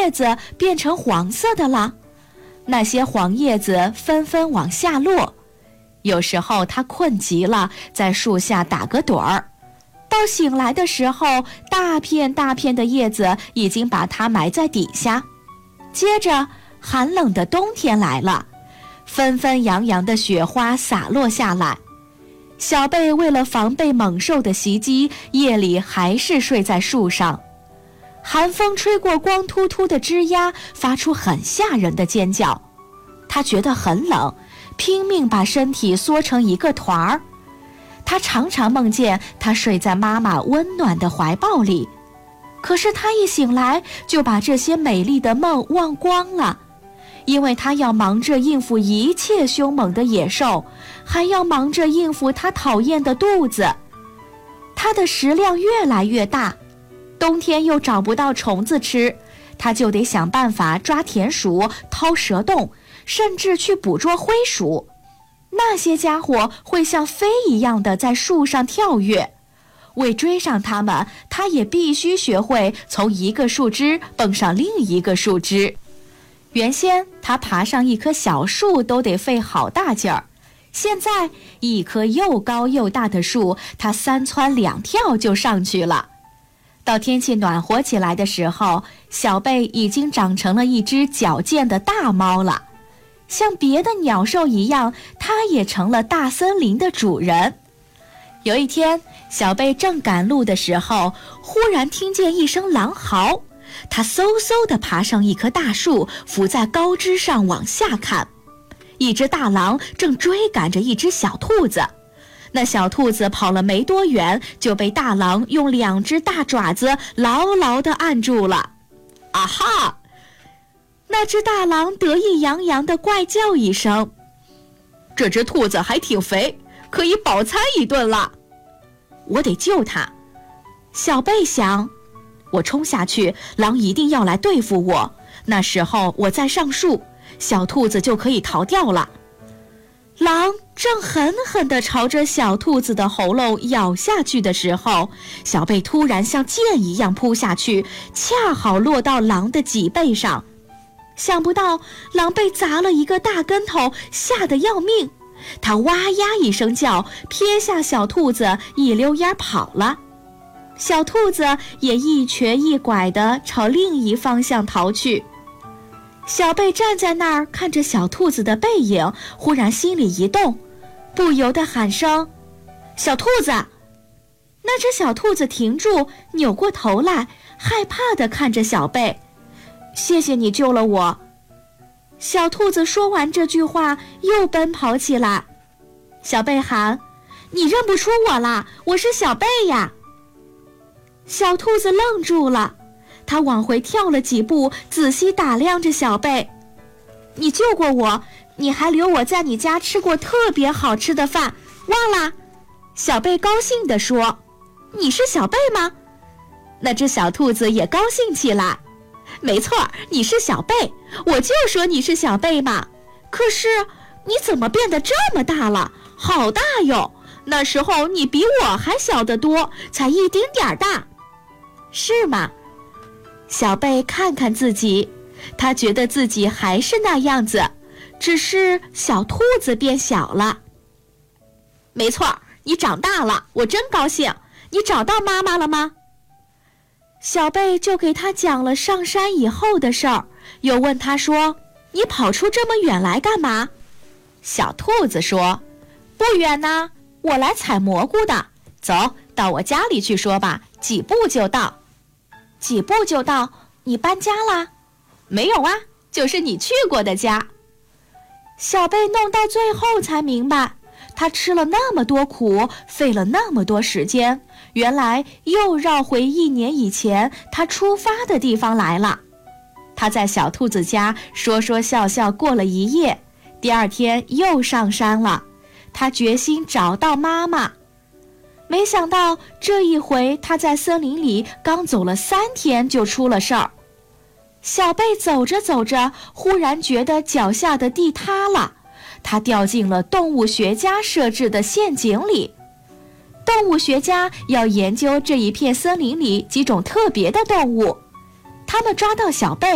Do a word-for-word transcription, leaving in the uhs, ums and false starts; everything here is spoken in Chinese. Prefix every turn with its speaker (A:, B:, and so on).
A: 叶子变成黄色的了，那些黄叶子纷纷往下落。有时候它困极了，在树下打个盹儿，到醒来的时候，大片大片的叶子已经把它埋在底下。接着寒冷的冬天来了，纷纷扬扬的雪花洒落下来。小贝为了防备猛兽的袭击，夜里还是睡在树上。寒风吹过光秃秃的枝桠，发出很吓人的尖叫。他觉得很冷，拼命把身体缩成一个团儿。他常常梦见他睡在妈妈温暖的怀抱里，可是他一醒来就把这些美丽的梦忘光了，因为他要忙着应付一切凶猛的野兽，还要忙着应付他讨厌的肚子。他的食量越来越大，冬天又找不到虫子吃，他就得想办法抓田鼠、掏蛇洞，甚至去捕捉灰鼠。那些家伙会像飞一样的在树上跳跃，为追上它们，他也必须学会从一个树枝蹦上另一个树枝。原先他爬上一棵小树都得费好大劲儿，现在一棵又高又大的树，他三蹿两跳就上去了。到天气暖和起来的时候，小贝已经长成了一只矫健的大猫了。像别的鸟兽一样，它也成了大森林的主人。有一天，小贝正赶路的时候，忽然听见一声狼嚎。他嗖嗖地爬上一棵大树，伏在高枝上往下看。一只大狼正追赶着一只小兔子。那小兔子跑了没多远，就被大狼用两只大爪子牢牢地按住了。啊哈！那只大狼得意洋洋地怪叫一声，这只兔子还挺肥，可以饱餐一顿了。我得救它。小贝想，我冲下去，狼一定要来对付我，那时候我再上树，小兔子就可以逃掉了。狼正狠狠地朝着小兔子的喉咙咬下去的时候，小贝突然像箭一样扑下去，恰好落到狼的脊背上。想不到狼被砸了一个大跟头，吓得要命，它哇呀一声叫，撇下小兔子一溜烟跑了。小兔子也一瘸一拐地朝另一方向逃去。小贝站在那儿看着小兔子的背影，忽然心里一动，不由得喊声：小兔子！那只小兔子停住，扭过头来，害怕地看着小贝。谢谢你救了我。小兔子说完这句话，又奔跑起来。小贝喊：你认不出我啦，我是小贝呀。小兔子愣住了，它往回跳了几步，仔细打量着小贝。你救过我，你还留我在你家吃过特别好吃的饭，忘啦？小贝高兴地说。你是小贝吗？那只小兔子也高兴起来。没错，你是小贝，我就说你是小贝嘛。可是你怎么变得这么大了？好大哟！那时候你比我还小得多，才一丁点儿大。是吗？小贝看看自己，他觉得自己还是那样子，只是小兔子变小了。没错，你长大了，我真高兴。你找到妈妈了吗？小贝就给他讲了上山以后的事儿，又问他说：你跑出这么远来干嘛？小兔子说：不远呢，我来采蘑菇的。走到我家里去说吧，几步就到。几步就到？你搬家啦？没有啊，就是你去过的家。小贝弄到最后才明白，他吃了那么多苦，费了那么多时间，原来又绕回一年以前他出发的地方来了。他在小兔子家说说笑笑过了一夜，第二天又上山了。他决心找到妈妈。没想到这一回他在森林里刚走了三天就出了事儿。小贝走着走着，忽然觉得脚下的地塌了，他掉进了动物学家设置的陷阱里。动物学家要研究这一片森林里几种特别的动物，他们抓到小贝